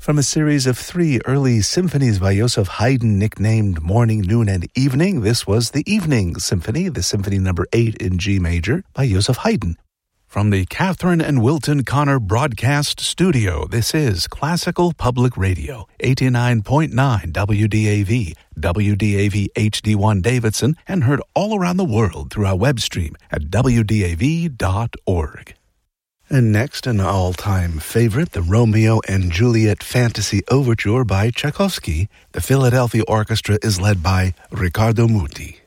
From a series of 3 early symphonies by Joseph Haydn nicknamed Morning, Noon, and Evening, this was the Evening Symphony, the Symphony number 8 in G major by Joseph Haydn. From the Catherine and Wilton Connor Broadcast Studio, this is Classical Public Radio, 89.9 WDAV, WDAV HD1 Davidson, and heard all around the world through our web stream at WDAV.org. And next, an all-time favorite, the Romeo and Juliet Fantasy Overture by Tchaikovsky. The Philadelphia Orchestra is led by Riccardo Muti.